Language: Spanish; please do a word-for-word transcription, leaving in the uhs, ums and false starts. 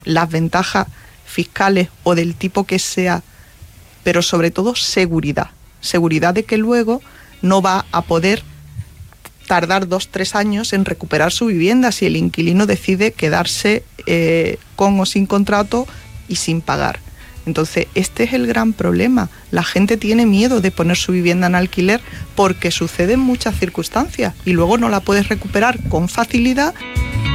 las ventajas fiscales o del tipo que sea, pero sobre todo seguridad. Seguridad de que luego no va a poder tardar dos, tres años en recuperar su vivienda si el inquilino decide quedarse eh, con o sin contrato y sin pagar. Entonces, este es el gran problema. La gente tiene miedo de poner su vivienda en alquiler porque suceden muchas circunstancias y luego no la puedes recuperar con facilidad.